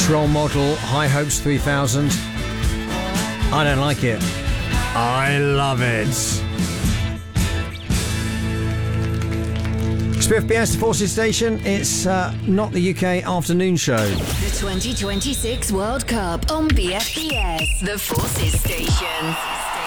Role Model, High Hopes 3000. I don't like it. I love it. Spiff BS, the Forces Station. It's not the UK afternoon show. The 2026 World Cup on BFBS, the Forces Station.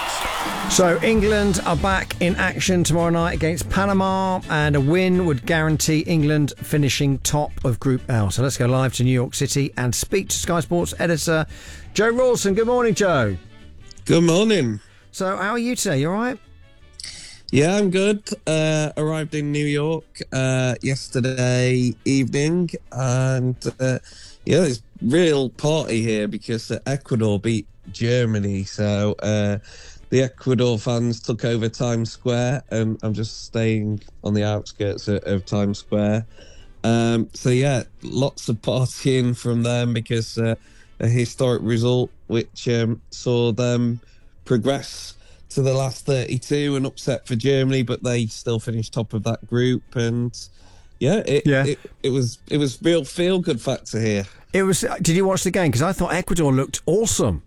So England are back in action tomorrow night against Panama, and a win would guarantee England finishing top of Group L. So let's go live to New York City and speak to Sky Sports editor Joe Rawson. Good morning, Joe. Good morning. So how are you today? You all right? Yeah, I'm good. Arrived in New York yesterday evening, and it's real party here because Ecuador beat Germany. So the Ecuador fans took over Times Square, and I'm just staying on the outskirts of Times Square. So yeah, lots of partying from them because a historic result which saw them progress to the last 32, an upset for Germany, but they still finished top of that group. And it was real feel good factor here. It was. Did you watch the game? Because I thought Ecuador looked awesome.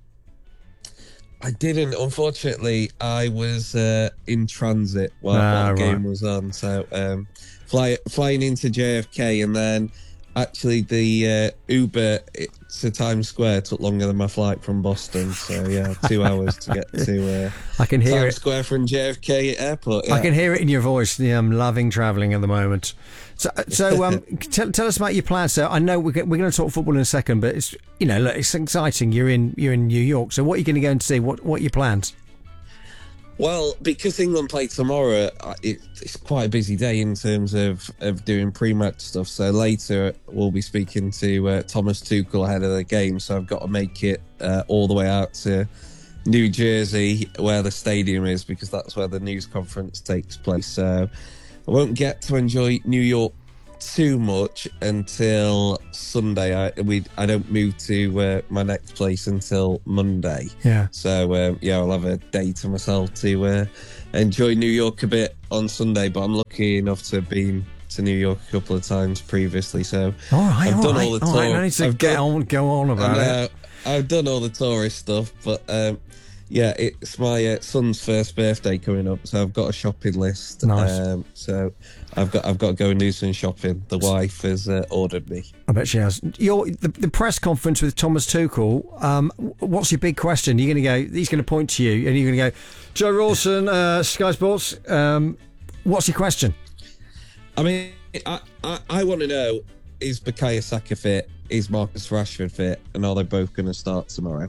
I didn't. Unfortunately, I was in transit while the game was on. So flying into JFK, and then actually the Uber to Times Square took longer than my flight from Boston. So yeah, 2 hours to get to I can hear Times Square from JFK Airport. Yeah. I can hear it in your voice. I'm loving travelling at the moment. So tell us about your plans. So I know we're going to talk football in a second, but it's it's exciting. You're in New York. So what are you going to go and see? What are your plans? Well, because England play tomorrow, it's quite a busy day in terms of doing pre-match stuff. So later we'll be speaking to Thomas Tuchel ahead of the game. So I've got to make it all the way out to New Jersey, where the stadium is, because that's where the news conference takes place. So I won't get to enjoy New York too much until Sunday. I don't move to my next place until Monday. Yeah. So I'll have a day to myself to enjoy New York a bit on Sunday. But I'm lucky enough to have been to New York a couple of times previously. So I've done all the tour. No need to go on about it. I've done all the tourist stuff, but it's my son's first birthday coming up, so I've got a shopping list. Nice. So I've got to go and do some shopping. The wife has ordered me. I bet she has. The press conference with Thomas Tuchel. What's your big question? You're going to go. He's going to point to you, and you're going to go, Joe Rawson, Sky Sports. What's your question? I mean, I want to know: is Bukayo Saka fit? Is Marcus Rashford fit? And are they both going to start tomorrow?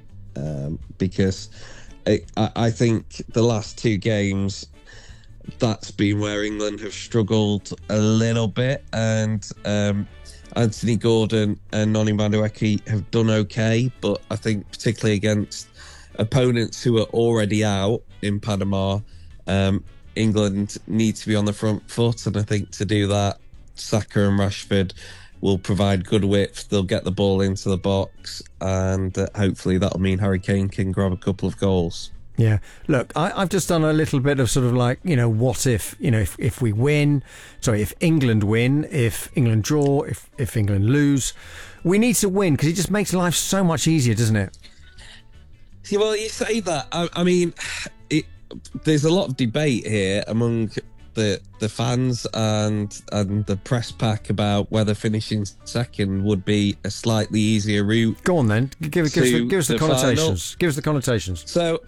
Because I think the last two games, that's been where England have struggled a little bit, and Anthony Gordon and Noni Madueke have done okay, but I think particularly against opponents who are already out in Panama, England need to be on the front foot, and I think to do that, Saka and Rashford will provide good width. They'll get the ball into the box, and hopefully that'll mean Harry Kane can grab a couple of goals. Yeah. Look, I've just done a little bit of sort of like, what if, if we win, if England win, if England draw, if England lose, we need to win, because it just makes life so much easier, doesn't it? Yeah, well, you say that. I mean, there's a lot of debate here among the fans and the press pack about whether finishing second would be a slightly easier route. Go on then, give us the connotations. Give us the connotations. So,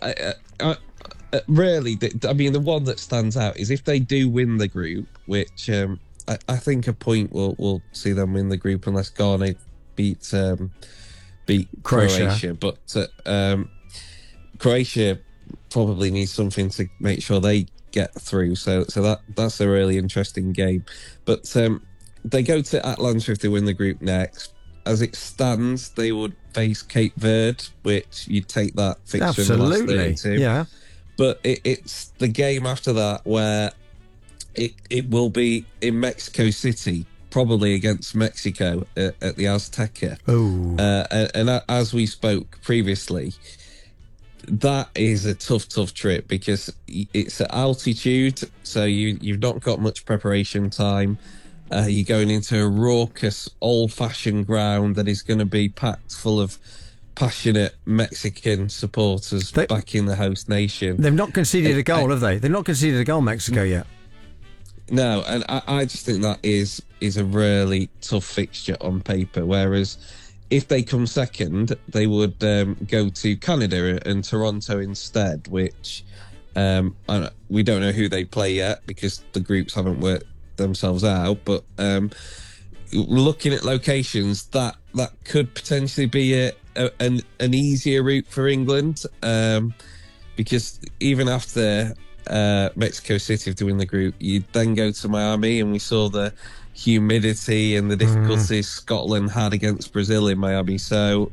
really, the one that stands out is if they do win the group, which I think a point will see them win the group unless Ghana beat Croatia. But Croatia probably needs something to make sure they get through, so that's a really interesting game. But they go to Atlanta if they win the group next. As it stands, they would face Cape Verde, which you'd take that fixture in the last 32. Yeah. But it's the game after that where it will be in Mexico City, probably against Mexico at the Azteca. And as we spoke previously, that is a tough trip because it's at altitude, so you've not got much preparation time. You're going into a raucous, old-fashioned ground that is going to be packed full of passionate Mexican supporters backing the host nation. They've not conceded a goal, have they? They've not conceded a goal, Mexico, yet. No, and I just think that is a really tough fixture on paper. Whereas if they come second, they would go to Canada and Toronto instead, which we don't know who they play yet because the groups haven't worked themselves out. But looking at locations, that could potentially be an easier route for England, because even after Mexico City to win the group, you then go to Miami, and we saw the humidity and the difficulties Scotland had against Brazil in Miami. So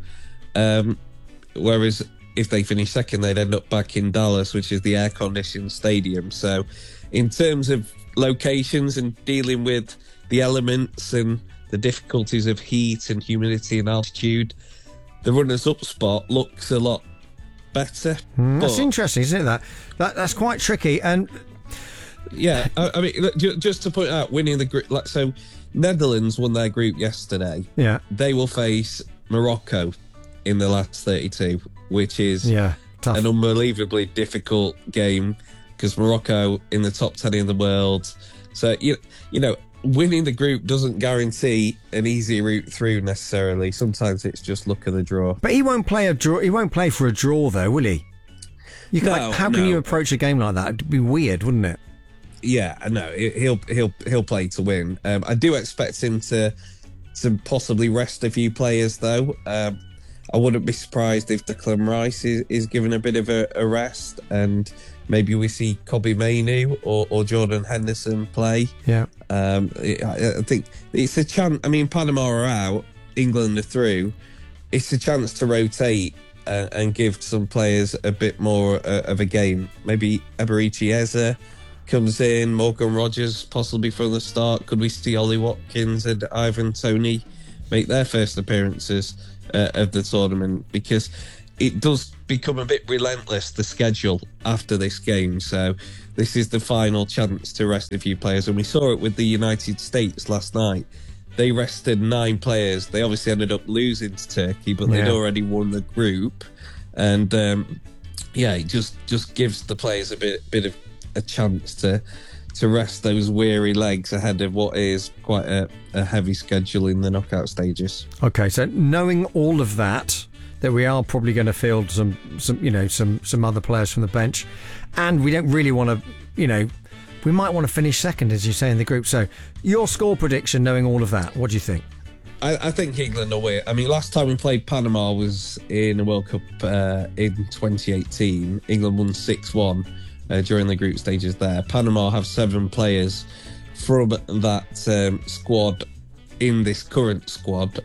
whereas if they finish second, they'd end up back in Dallas, which is the air-conditioned stadium. So in terms of locations and dealing with the elements and the difficulties of heat and humidity and altitude, the runners-up spot looks a lot better. That's interesting, isn't it? That's quite tricky. And yeah, I mean, just to point out, winning the group. So Netherlands won their group yesterday. Yeah, they will face Morocco in the last 32, which is tough. An unbelievably difficult game because Morocco in the top 10 in the world. So you know, winning the group doesn't guarantee an easy route through necessarily. Sometimes it's just luck of the draw. But he won't play a draw. He won't play for a draw, though, will he? How can you approach a game like that? It'd be weird, wouldn't it? Yeah, I know. He'll play to win. I do expect him to possibly rest a few players, though. I wouldn't be surprised if Declan Rice is given a bit of a rest, and maybe we see Kobbie Mainoo or Jordan Henderson play. Yeah. I think it's a chance. I mean, Panama are out, England are through. It's a chance to rotate and give some players a bit more of a game. Maybe Eberechi Eze comes in, Morgan Rogers possibly from the start. Could we see Ollie Watkins and Ivan Toney make their first appearances of the tournament? Because it does become a bit relentless, the schedule after this game. So this is the final chance to rest a few players. And we saw it with the United States last night. They rested 9 players. They obviously ended up losing to Turkey, but they'd already won the group. And it just gives the players a bit of a chance to rest those weary legs ahead of what is quite a heavy schedule in the knockout stages. Okay, so knowing all of that we are probably going to field some other players from the bench, and we don't really want to, we might want to finish second, as you say, in the group. So your score prediction, knowing all of that, what do you think? I think England will win. I mean, last time we played Panama was in the World Cup in 2018. England won 6-1 during the group stages there. Panama have 7 players from that squad in this current squad.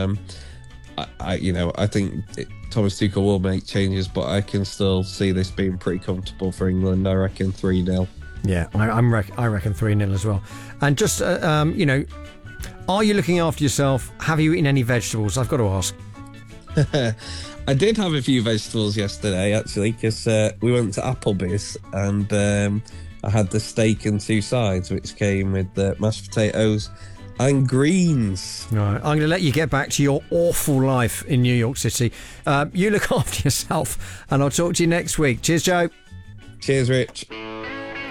I think Thomas Tuchel will make changes, but I can still see this being pretty comfortable for England. I reckon 3-0. Yeah, I reckon 3-0 as well. And just, are you looking after yourself? Have you eaten any vegetables? I've got to ask. I did have a few vegetables yesterday, actually, because we went to Applebee's and I had the steak and 2 sides, which came with mashed potatoes and greens. Right, I'm going to let you get back to your awful life in New York City. You look after yourself, and I'll talk to you next week. Cheers, Joe. Cheers, Rich.